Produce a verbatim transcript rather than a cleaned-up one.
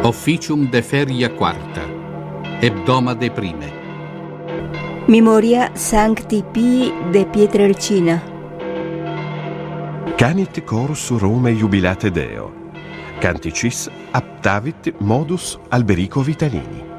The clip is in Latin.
Officium de feria quarta, hebdomade prime. Memoria Sancti Pii de Pietrelcina. Canit chorus Rome jubilate Deo. Canticis aptavit modus Alberico Vitalini.